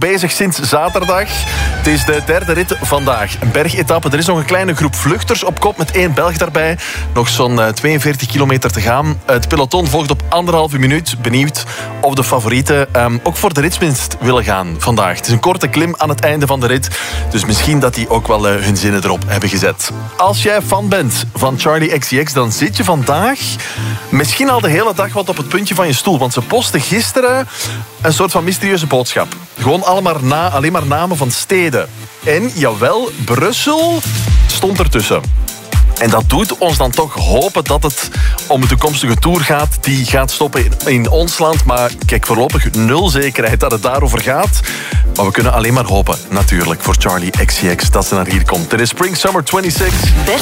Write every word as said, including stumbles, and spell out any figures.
bezig sinds zaterdag. Het is de derde rit vandaag. Een bergetappe. Er is nog een kleine groep vluchters op kop met één Belg daarbij. Nog zo'n tweeënveertig kilometer te gaan. Het peloton volgt op anderhalve minuut. Benieuwd of de favorieten um, ook voor de ritswinst willen gaan vandaag. Het is een korte klim aan het einde van de rit. Dus misschien dat die ook wel uh, hun zinnen erop hebben gezet. Als jij fan bent van Charli X C X, dan zit je vandaag misschien al de hele dag wat op het puntje van je stoel. Want ze posten gisteren een soort van mysterieuze boodschap. Gewoon allemaal na, alleen maar namen van steden. En jawel, Brussel stond ertussen. En dat doet ons dan toch hopen dat het om een toekomstige tour gaat. Die gaat stoppen in, in ons land. Maar kijk, voorlopig nul zekerheid dat het daarover gaat. Maar we kunnen alleen maar hopen, natuurlijk, voor Charli X C X dat ze naar hier komt. Dit is Spring Summer tweeëntwintig.